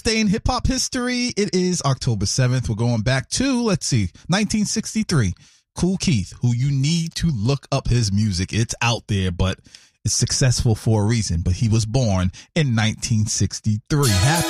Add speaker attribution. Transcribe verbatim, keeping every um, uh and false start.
Speaker 1: Stay in hip hop history. It is October seventh. We're going back to, let's see, nineteen sixty-three. Kool Keith, who you need to look up his music. It's out there, but it's successful for a reason. But he was born in nineteen sixty-three. Happy